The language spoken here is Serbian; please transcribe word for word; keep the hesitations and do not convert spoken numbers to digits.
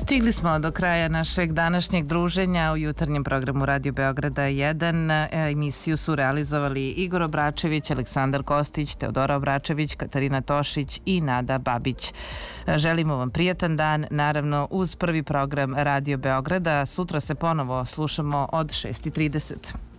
Stigli smo do kraja našeg današnjeg druženja u jutarnjem programu Radio Beograda jedan. Emisiju su realizovali Igor Obračević, Aleksandar Kostić, Teodora Obračević, Katarina Tošić i Nada Babić. Želimo vam prijatan dan, naravno uz prvi program Radio Beograda. Sutra se ponovo slušamo od šest i trideset.